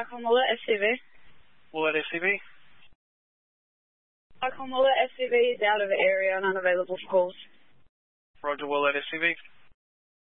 Icon Wallet, SCV. Wallet SCV. Icon Wallet, SCV is out of the area and unavailable for calls. Roger, Wallet SCV.